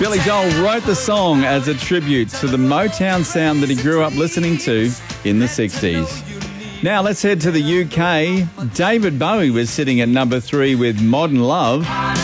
Billy Joel wrote the song as a tribute to the Motown sound that he grew up listening to in the 60s. Now let's head to the UK. David Bowie was sitting at number 3 with Modern Love.